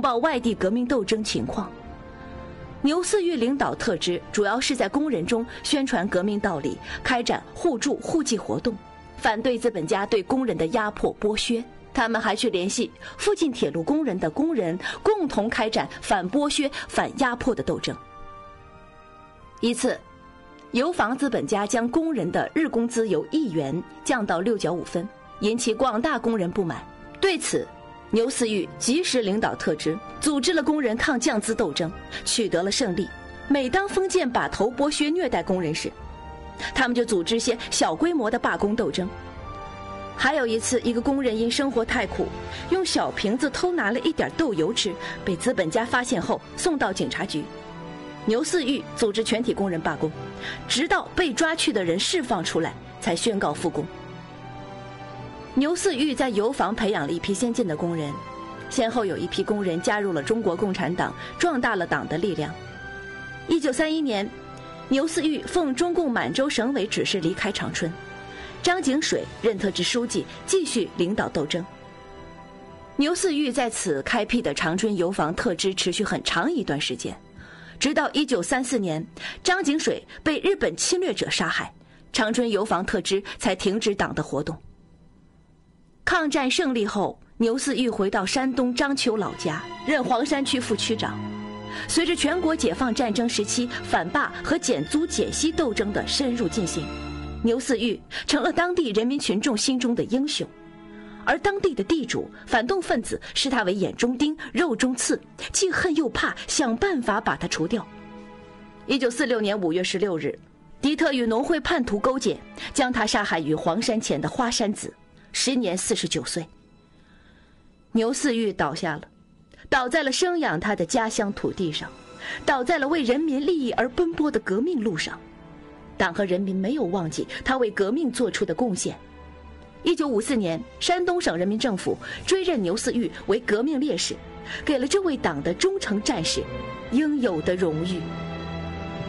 报外地革命斗争情况。牛嗣玉领导特支主要是在工人中宣传革命道理，开展互助互济活动，反对资本家对工人的压迫剥削。他们还去联系附近铁路工人的工人，共同开展反剥削、反压迫的斗争。一次，油坊资本家将工人的日工资由1元降到6角5分，引起广大工人不满。对此，牛嗣玉及时领导特支，组织了工人抗降资斗争，取得了胜利。每当封建把头剥削虐待工人时，他们就组织些小规模的罢工斗争。还有一次，一个工人因生活太苦，用小瓶子偷拿了一点豆油吃，被资本家发现后送到警察局。牛嗣玉组织全体工人罢工，直到被抓去的人释放出来，才宣告复工。牛嗣玉在油坊培养了一批先进的工人，先后有一批工人加入了中国共产党，壮大了党的力量。1931年，牛嗣玉奉中共满洲省委指示离开长春，张景水任特支书记，继续领导斗争。牛嗣玉在此开辟的长春油坊特支持续很长一段时间，直到1934年，张景水被日本侵略者杀害，长春油坊特支才停止党的活动。抗战胜利后，牛嗣玉回到山东章丘老家，任黄山区副区长。随着全国解放战争时期反罢和减租减息斗争的深入进行，牛嗣玉成了当地人民群众心中的英雄，而当地的地主、反动分子视他为眼中钉、肉中刺，既恨又怕，想办法把他除掉。1946年5月16日，敌特与农会叛徒勾结，将他杀害于黄山前的花山子，时年49岁。牛嗣玉倒下了，倒在了生养他的家乡土地上，倒在了为人民利益而奔波的革命路上。党和人民没有忘记他为革命做出的贡献。1954年，山东省人民政府追认牛嗣玉为革命烈士，给了这位党的忠诚战士应有的荣誉。